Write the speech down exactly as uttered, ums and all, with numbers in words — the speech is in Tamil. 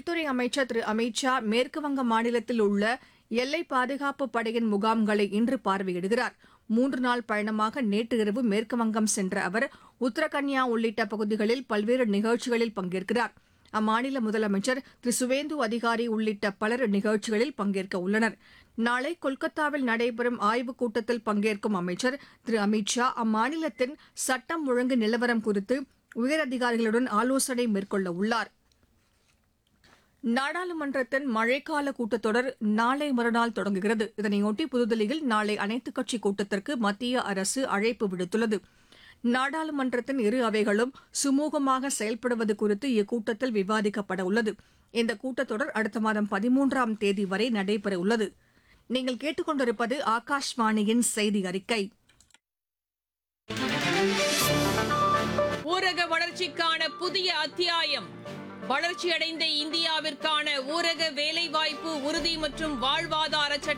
உள்துறை அமைச்சர் திரு அமித் ஷா மேற்குவங்க மாநிலத்தில் உள்ள எல்லை பாதுகாப்பு படையின் முகாம்களை இன்று பார்வையிடுகிறார். மூன்று நாள் பயணமாக நேற்று இரவு மேற்குவங்கம் சென்ற அவர் உத்தரகன்யா உள்ளிட்ட பகுதிகளில் பல்வேறு நிகழ்ச்சிகளில் பங்கேற்கிறார். அம்மாநில முதலமைச்சர் திரு சுவேந்து அதிகாரி உள்ளிட்ட பலர் நிகழ்ச்சிகளில் பங்கேற்க உள்ளனர். நாளை கொல்கத்தாவில் நடைபெறும் ஆய்வுக் கூட்டத்தில் பங்கேற்கும் அமைச்சர் திரு அமித் ஷா அம்மாநிலத்தின் சட்டம் ஒழுங்கு நிலவரம் குறித்து உயரதிகாரிகளுடன் ஆலோசனை மேற்கொள்ள உள்ளார். நாடாளுமன்றத்தின் மழைக்கால கூட்டத்தொடர் நாளை மறுநாள் தொடங்குகிறது. இதனையொட்டி புதுதில்லியில் நாளை அனைத்துக் கட்சி கூட்டத்திற்கு மத்திய அரசு அழைப்பு விடுத்துள்ளது. நாடாளுமன்றத்தின் இரு அவைகளும் சுமூகமாக செயல்படுவது குறித்து இக்கூட்டத்தில் விவாதிக்கப்பட உள்ளது. இந்த கூட்டத்தொடர் அடுத்த மாதம் பதிமூன்றாம் தேதி வரை நடைபெறவுள்ளது. நீங்கள் கேட்டுக் கொண்டிருப்பது ஆகாஷ்வாணியின் செய்தி அறிக்கை. ஊரக வளர்ச்சிக்கான புதிய அத்தியாயம். வளர்ச்சியடைந்த இந்தியாவிற்கான ஊரக வேலைவாய்ப்பு உறுதி மற்றும் வாழ்வாதார சட்டம்